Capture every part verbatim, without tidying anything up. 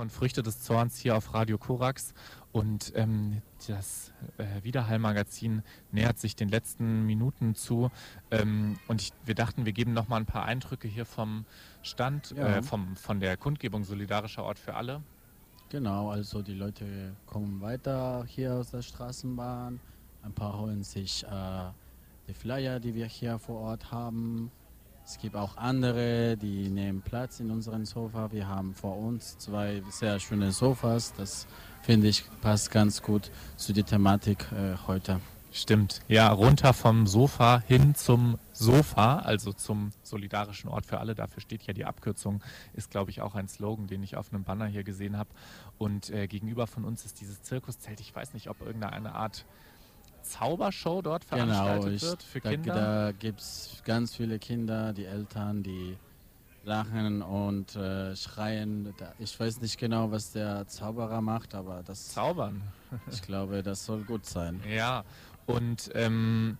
von Früchte des Zorns hier auf Radio Korax und ähm, das äh, Widerhall-Magazin nähert sich den letzten Minuten zu ähm, und ich, wir dachten, wir geben noch mal ein paar Eindrücke hier vom Stand, Ja, äh, vom, von der Kundgebung Solidarischer Ort für alle. genau. Also die Leute kommen weiter hier aus der Straßenbahn. Ein paar holen sich äh, die Flyer, die wir hier vor Ort haben. Es gibt auch andere, die nehmen Platz in unserem Sofa. Wir haben vor uns zwei sehr schöne Sofas. Das finde ich passt ganz gut zu der Thematik äh, heute. Stimmt, ja, runter vom Sofa hin zum Sofa, also zum solidarischen Ort für alle. Dafür steht ja die Abkürzung, ist, glaube ich, auch ein Slogan, den ich auf einem Banner hier gesehen habe. Und äh, gegenüber von uns ist dieses Zirkuszelt. Ich weiß nicht, ob irgendeine Art Zaubershow dort veranstaltet Genau, ich, wird für da, Kinder. da gibt es ganz viele Kinder, die Eltern, die lachen und äh, schreien. Da, ich weiß nicht genau, was der Zauberer macht, aber das, Zaubern. ich glaube, das soll gut sein. Ja, und ähm,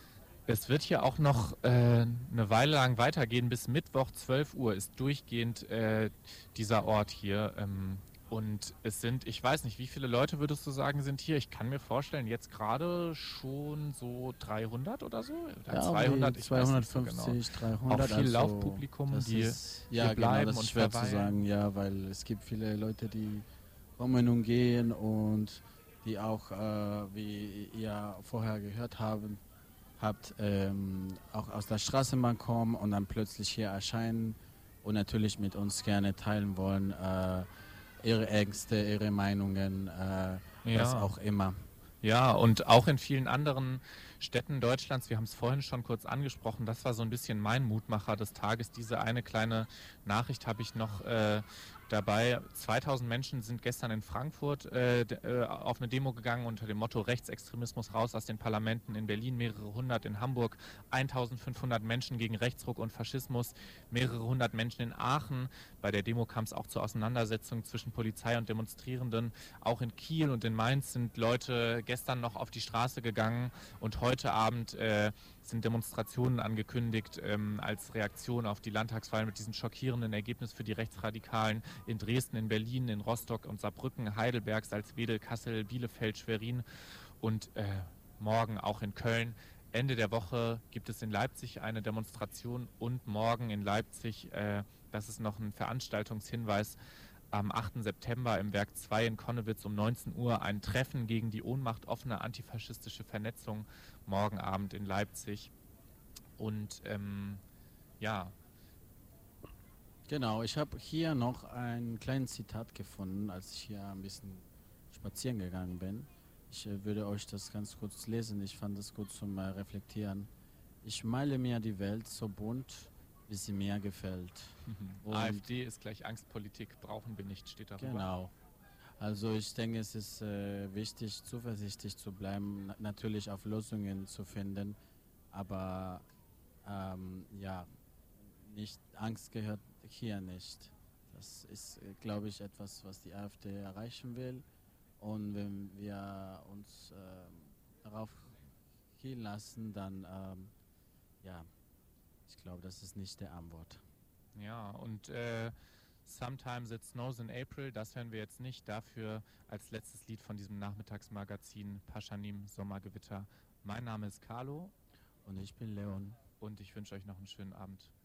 es wird hier auch noch äh, eine Weile lang weitergehen. Bis Mittwoch zwölf Uhr ist durchgehend äh, dieser Ort hier. Ähm, und es sind, ich weiß nicht, wie viele Leute würdest du sagen, sind hier? Ich kann mir vorstellen, jetzt gerade schon so dreihundert oder so? Oder Ja, um zweihundert, die ich weiß nicht so genau. zweihundertfünfzig, Auch dreihundert, viel also Laufpublikum, das die ist, hier ja genau, bleiben das und ist schwer verweilen. zu sagen, ja, weil es gibt viele Leute, die kommen und gehen und die auch, äh, wie ihr vorher gehört haben, habt, ähm, auch aus der Straßenbahn kommen und dann plötzlich hier erscheinen und natürlich mit uns gerne teilen wollen, äh, ihre Ängste, ihre Meinungen, äh, was Ja. auch immer. Ja, und auch in vielen anderen Städten Deutschlands, wir haben es vorhin schon kurz angesprochen, das war so ein bisschen mein Mutmacher des Tages. Diese eine kleine Nachricht habe ich noch äh, dabei. zweitausend Menschen sind gestern in Frankfurt äh, äh, auf eine Demo gegangen unter dem Motto Rechtsextremismus raus aus den Parlamenten. In Berlin mehrere hundert, in Hamburg eintausendfünfhundert Menschen gegen Rechtsruck und Faschismus, mehrere hundert Menschen in Aachen. Bei der Demo kam es auch zu Auseinandersetzungen zwischen Polizei und Demonstrierenden. Auch in Kiel und in Mainz sind Leute gestern noch auf die Straße gegangen und heute Abend äh, sind Demonstrationen angekündigt ähm, als Reaktion auf die Landtagswahl mit diesem schockierenden Ergebnis für die Rechtsradikalen in Dresden, in Berlin, in Rostock und Saarbrücken, Heidelberg, Salzwedel, Kassel, Bielefeld, Schwerin und äh, morgen auch in Köln. Ende der Woche gibt es in Leipzig eine Demonstration und morgen in Leipzig, äh, das ist noch ein Veranstaltungshinweis, am achten September im Werk zwei in Connewitz um neunzehn Uhr ein Treffen gegen die Ohnmacht offener antifaschistische Vernetzung, morgen Abend in Leipzig. Und ähm, ja. Genau, ich habe hier noch ein kleines Zitat gefunden, als ich hier ein bisschen spazieren gegangen bin. Ich äh, würde euch das ganz kurz lesen, ich fand es gut zum äh, Reflektieren. Ich male mir die Welt so bunt, wie sie mir gefällt. Und AfD ist gleich Angstpolitik, brauchen wir nicht, steht darüber. genau. Also ich denke, es ist äh, wichtig, zuversichtlich zu bleiben, na natürlich auf Lösungen zu finden, aber ähm, ja, nicht Angst gehört hier nicht. Das ist, äh, glaube ich, etwas, was die AfD erreichen will. Und wenn wir uns ähm, darauf hinlassen, dann ähm, ja, ich glaube, das ist nicht der Antwort. Ja, und äh, Sometimes It Snows in April, das hören wir jetzt nicht. Dafür als letztes Lied von diesem Nachmittagsmagazin Paschanim Sommergewitter. Mein Name ist Carlo. Und ich bin Leon. Und ich wünsche euch noch einen schönen Abend.